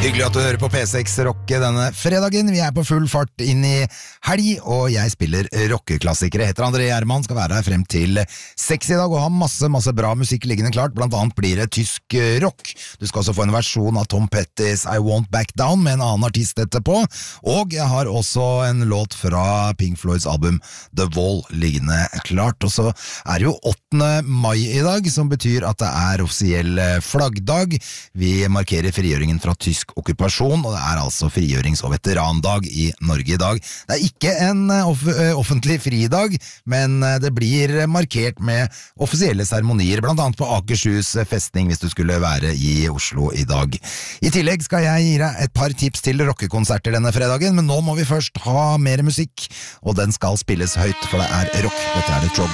Hyggelig at du hører på P6 Rocke denne fredagen. Vi på full fart inn i helg, og jeg spiller rockeklassikere. Heter André Gjerman, skal være her frem til 6 i dag og ha masse bra musikk liggende klart. Blant annet blir det tysk rock. Du skal også få en versjon av Tom Pettys I Won't Back Down med en annen artist etterpå. Og jeg har også en låt fra Pink Floyds album The Wall liggende klart. Og så det jo 8. mai i dag, som betyr at det offisiell flaggdag. Vi markerer frigjøringen fra tysk okkupasjon, og det altså frigjørings- og veterandag i Norge i dag. Det ikke en offentlig fridag, men det blir markert med offisielle seremonier, blant annet på Akershus festning hvis du skulle være i Oslo i dag. I tillegg skal jeg gi deg et par tips til rockekonserter denne fredagen, men nå må vi først ha mer musikk, og den skal spilles høyt, for det rock. Dette The Trouble.